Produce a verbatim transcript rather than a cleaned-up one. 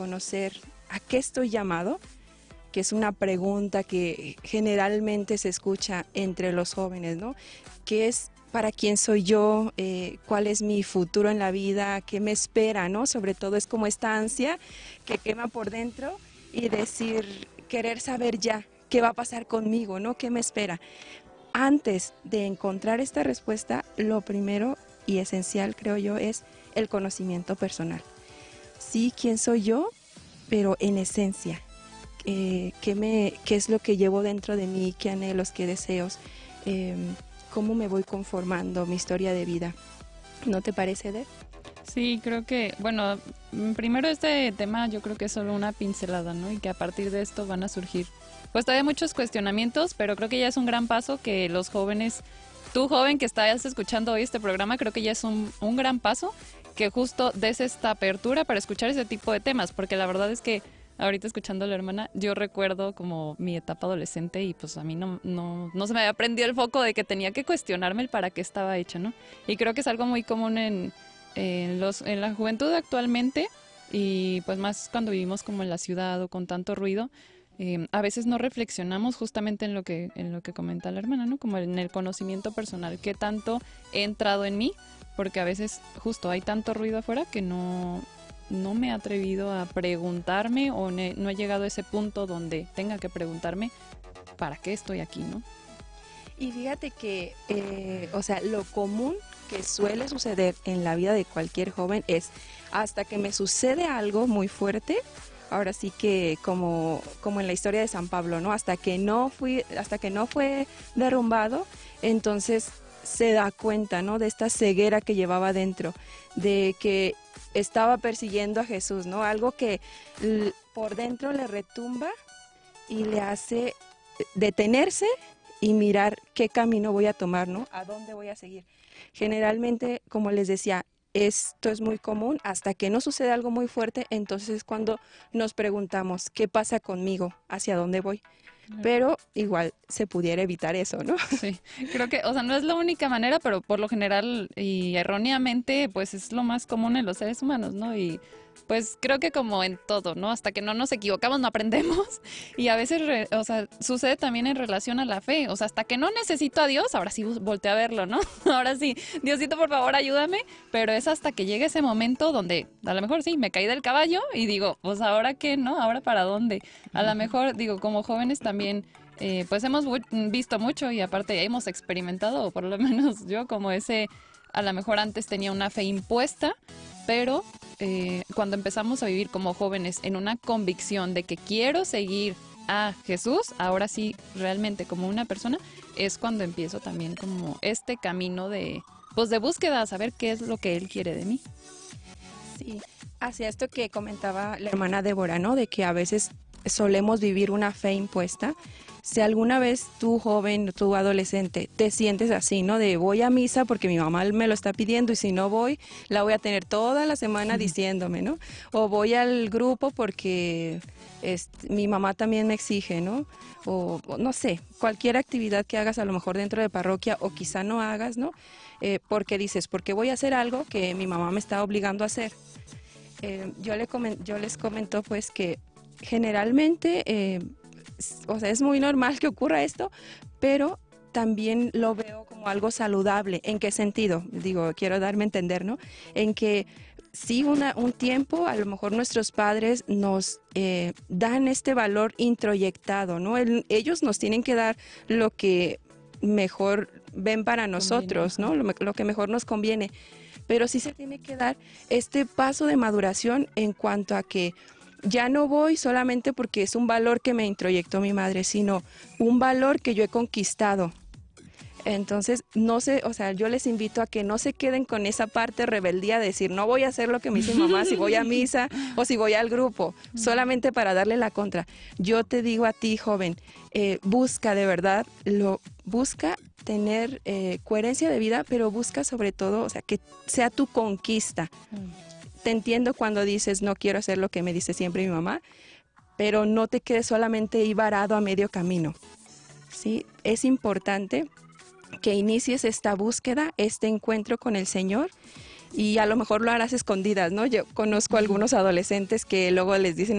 conocer a qué estoy llamado, que es una pregunta que generalmente se escucha entre los jóvenes, ¿no? ¿Qué es para quién soy yo? Eh, ¿Cuál es mi futuro en la vida? ¿Qué me espera, no? Sobre todo es como esta ansia que quema por dentro y decir, querer saber ya qué va a pasar conmigo, ¿no? ¿Qué me espera? Antes de encontrar esta respuesta, lo primero y esencial, creo yo, es el conocimiento personal. Sí, ¿quién soy yo? Pero en esencia. Eh, ¿qué, me, ¿Qué es lo que llevo dentro de mí? ¿Qué anhelos? ¿Qué deseos? Eh, ¿Cómo me voy conformando mi historia de vida? ¿No te parece, Eder? Sí, creo que, bueno, primero este tema yo creo que es solo una pincelada, ¿no? Y que a partir de esto van a surgir, pues todavía muchos cuestionamientos, pero creo que ya es un gran paso que los jóvenes, tú joven que estás escuchando hoy este programa, creo que ya es un, un gran paso que justo des esta apertura para escuchar ese tipo de temas, porque la verdad es que ahorita escuchando a la hermana, yo recuerdo como mi etapa adolescente y pues a mí no, no, no se me había prendido el foco de que tenía que cuestionarme el para qué estaba hecho, ¿no? Y creo que es algo muy común en, en, los, en la juventud actualmente y pues más cuando vivimos como en la ciudad o con tanto ruido, eh, a veces no reflexionamos justamente en lo que en lo que comenta la hermana, ¿no? Como en el conocimiento personal, qué tanto he entrado en mí, porque a veces justo hay tanto ruido afuera que no... no me he atrevido a preguntarme o ne, no he llegado a ese punto donde tenga que preguntarme para qué estoy aquí, ¿no? Y fíjate que, eh, o sea, lo común que suele suceder en la vida de cualquier joven es hasta que me sucede algo muy fuerte, ahora sí que como, como en la historia de San Pablo, ¿no? Hasta que no fui, hasta que no fue derrumbado, entonces se da cuenta, ¿no? De esta ceguera que llevaba dentro, de que estaba persiguiendo a Jesús, ¿no? Algo que l- por dentro le retumba y le hace detenerse y mirar qué camino voy a tomar, ¿no? ¿A dónde voy a seguir? Generalmente, como les decía, esto es muy común, hasta que no sucede algo muy fuerte, entonces es cuando nos preguntamos, ¿qué pasa conmigo? ¿Hacia dónde voy? Pero igual se pudiera evitar eso, ¿no? Sí, creo que, o sea, no es la única manera, pero por lo general y erróneamente, pues es lo más común en los seres humanos, ¿no? Y pues creo que como en todo, ¿no? Hasta que no nos equivocamos no aprendemos y a veces, re- o sea, sucede también en relación a la fe, o sea, hasta que no necesito a Dios, ahora sí volteo a verlo, ¿no? Ahora sí, Diosito, por favor, ayúdame, pero es hasta que llegue ese momento donde a lo mejor sí, me caí del caballo y digo, pues ahora qué, ¿no? ¿Ahora para dónde? A lo mejor, digo, como jóvenes también eh, pues hemos visto mucho y aparte hemos experimentado, o por lo menos yo, como ese, a lo mejor antes tenía una fe impuesta, pero eh, cuando empezamos a vivir como jóvenes en una convicción de que quiero seguir a Jesús, ahora sí, realmente como una persona, es cuando empiezo también como este camino de, pues de búsqueda, saber qué es lo que Él quiere de mí. Sí, hacia esto que comentaba la hermana Débora, ¿no? De que a veces solemos vivir una fe impuesta. Si alguna vez tú joven, tú adolescente, te sientes así, ¿no? De voy a misa porque mi mamá me lo está pidiendo y si no voy, la voy a tener toda la semana diciéndome, ¿no? O voy al grupo porque este, mi mamá también me exige, ¿no? O, o no sé, cualquier actividad que hagas a lo mejor dentro de parroquia o quizá no hagas, ¿no? Eh, porque dices, porque voy a hacer algo que mi mamá me está obligando a hacer. Eh, yo, le comen, yo les comento pues que generalmente, eh, o sea, es muy normal que ocurra esto, pero también lo veo como algo saludable. ¿En qué sentido? Digo, quiero darme a entender, ¿no? En que sí, una, un tiempo, a lo mejor nuestros padres nos eh, dan este valor introyectado, ¿no? El, ellos nos tienen que dar lo que mejor ven para nosotros, ¿no? Lo, lo que mejor nos conviene. Pero sí se tiene que dar este paso de maduración en cuanto a que ya no voy solamente porque es un valor que me introyectó mi madre, sino un valor que yo he conquistado. Entonces, no sé, o sea, yo les invito a que no se queden con esa parte rebeldía de decir, no voy a hacer lo que me dice mi mamá, si voy a misa o si voy al grupo, solamente para darle la contra. Yo te digo a ti, joven, eh, busca de verdad, lo busca tener eh, coherencia de vida, pero busca sobre todo, o sea, que sea tu conquista. Te entiendo cuando dices, no quiero hacer lo que me dice siempre mi mamá, pero no te quedes solamente ahí varado a medio camino. ¿Sí? Es importante que inicies esta búsqueda, este encuentro con el Señor, y a lo mejor lo harás escondidas, ¿no? Yo conozco algunos adolescentes que luego les dicen